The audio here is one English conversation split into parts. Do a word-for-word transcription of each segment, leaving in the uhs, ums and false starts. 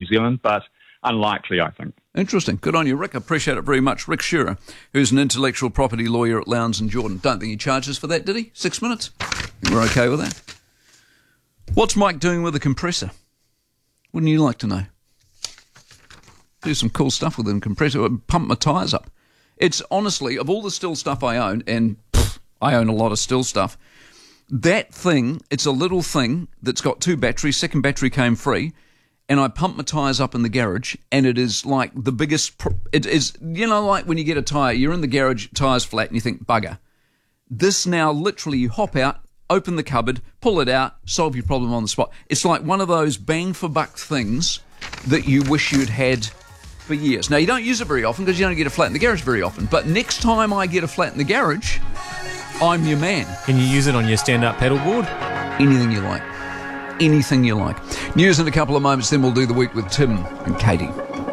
Zealand, but unlikely, I think. Interesting. Good on you, Rick. I appreciate it very much. Rick Shearer, who's an intellectual property lawyer at Lowndes and Jordan. Don't think he charges for that, did he? Six minutes? We're okay with that. What's Mike doing with a compressor? Wouldn't you like to know? Do some cool stuff with a compressor. Pump my tyres up. It's honestly, of all the still stuff I own, and pff, I own a lot of still stuff, that thing, it's a little thing that's got two batteries. Second battery came free. And I pump my tyres up in the garage, and it is like the biggest... Pr- it is, you know, like when you get a tyre, you're in the garage, tyre's flat, and you think, bugger. This now, literally, you hop out, open the cupboard, pull it out, solve your problem on the spot. It's like one of those bang-for-buck things that you wish you'd had for years. Now, you don't use it very often because you don't get a flat in the garage very often. But next time I get a flat in the garage, I'm your man. Can you use it on your stand-up paddleboard? Anything you like. Anything you like. News in a couple of moments, then we'll do the week with Tim and Katie.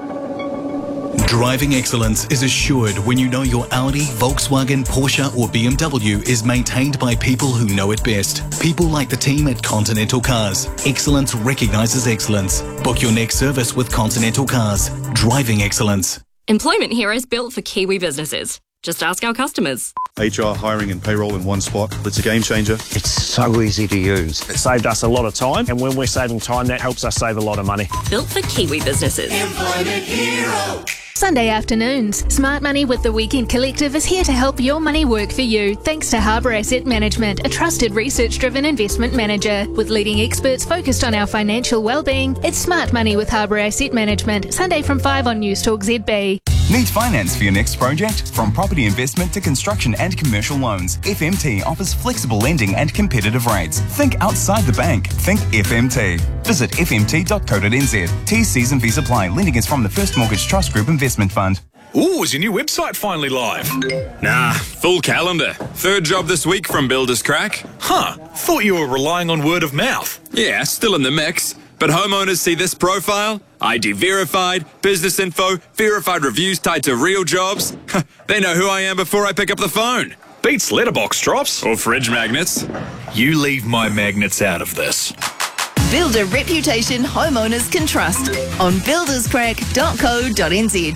Driving excellence is assured when you know your Audi, Volkswagen, Porsche or B M W is maintained by people who know it best. People like the team at Continental Cars. Excellence recognises excellence. Book your next service with Continental Cars. Driving excellence. Employment Heroes built for Kiwi businesses. Just ask our customers. H R, hiring and payroll in one spot. It's a game changer. It's so easy to use. It saved us a lot of time, and when we're saving time, that helps us save a lot of money. Built for Kiwi businesses. Employment Hero. Sunday afternoons. Smart Money with the Weekend Collective is here to help your money work for you, thanks to Harbour Asset Management, a trusted research-driven investment manager. With leading experts focused on our financial well-being, it's Smart Money with Harbour Asset Management, Sunday from five on News Talk Z B. Need finance for your next project? From property investment to construction and commercial loans, F M T offers flexible lending and competitive rates. Think outside the bank. Think F M T. Visit f m t dot co dot n z. T's, C's and V's apply. Lending is from the First Mortgage Trust Group Investment Fund. Ooh, is your new website finally live? Nah, full calendar. Third job this week from Builders Crack. Huh, thought you were relying on word of mouth. Yeah, still in the mix. But homeowners see this profile, I D verified, business info, verified reviews tied to real jobs. They know who I am before I pick up the phone. Beats letterbox drops or fridge magnets. You leave my magnets out of this. Build a reputation homeowners can trust on builders crack dot co dot n z.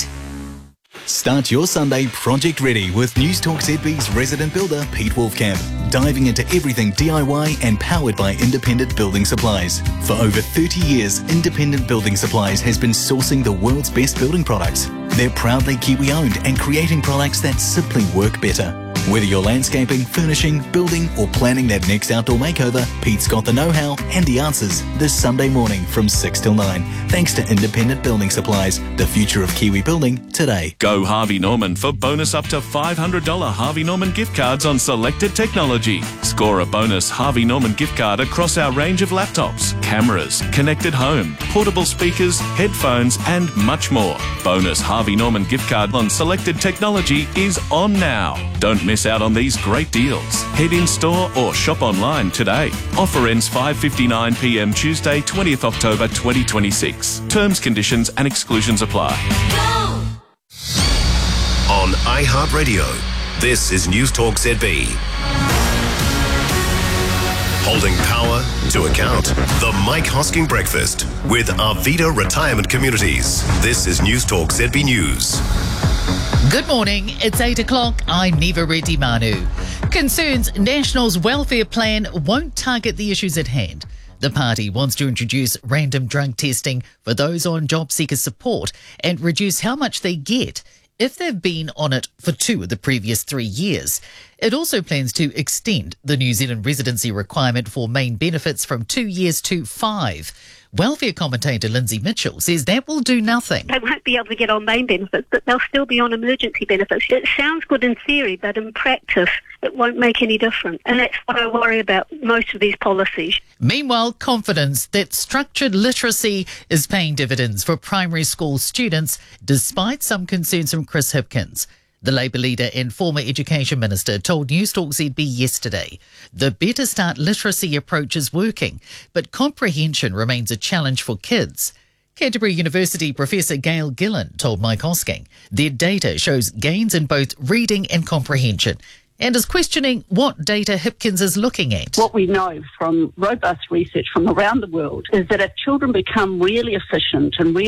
Start your Sunday project ready with News Talk Z B's resident builder Pete Wolfcamp, diving into everything D I Y and powered by Independent Building Supplies. For over thirty years, Independent Building Supplies has been sourcing the world's best building products. They're proudly Kiwi owned and creating products that simply work better. Whether you're landscaping, furnishing, building or planning that next outdoor makeover, Pete's got the know-how and the answers this Sunday morning from six till nine. Thanks to Independent Building Supplies, the future of Kiwi building today. Go Harvey Norman for bonus up to five hundred dollars Harvey Norman gift cards on selected technology. Score a bonus Harvey Norman gift card across our range of laptops, cameras, connected home, portable speakers, headphones and much more. Bonus Harvey Norman gift card on selected technology is on now. Don't miss out on these great deals. Head in store or shop online today. Offer ends five fifty-nine p m Tuesday, twentieth October twenty twenty-six. Terms, conditions and exclusions apply. On iHeartRadio, this is News Talk Z B. Holding power to account. The Mike Hosking Breakfast with Arvida Retirement Communities. This is News Talk Z B News. Good morning, it's eight o'clock, I'm Neva Reddy Manu. Concerns National's welfare plan won't target the issues at hand. The party wants to introduce random drug testing for those on job seeker support and reduce how much they get if they've been on it for two of the previous three years. It also plans to extend the New Zealand residency requirement for main benefits from two years to five. Welfare commentator Lindsay Mitchell says that will do nothing. They won't be able to get on main benefits, but they'll still be on emergency benefits. It sounds good in theory, but in practice, it won't make any difference. And that's what I worry about most of these policies. Meanwhile, confidence that structured literacy is paying dividends for primary school students, despite some concerns from Chris Hipkins. The Labour leader and former Education Minister told News Talk Z B yesterday the Better Start literacy approach is working, but comprehension remains a challenge for kids. Canterbury University Professor Gail Gillan told Mike Hosking their data shows gains in both reading and comprehension, and is questioning what data Hipkins is looking at. What we know from robust research from around the world is that if children become really efficient and really